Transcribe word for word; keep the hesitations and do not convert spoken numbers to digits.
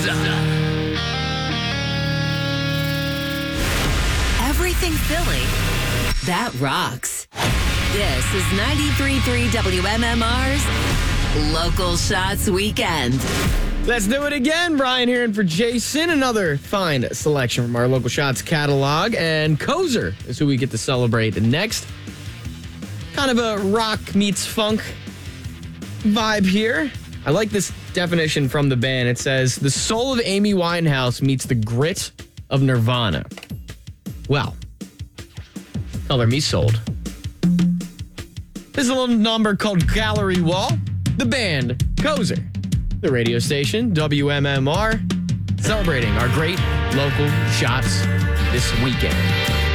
Everything Philly, that rocks. This is ninety-three point three W M M R's Local Shots Weekend. Let's do it again. Brian here in for Jason. Another fine selection from our Local Shots catalog. And Kozer is who we get to celebrate next. Kind of a rock meets funk vibe here. I like this definition from the band. It says, the soul of Amy Winehouse meets the grit of Nirvana. Well, color me sold. There's a little number called Gallery Wall. The band, Kozer. The radio station, W M M R. Celebrating our great local shots this weekend.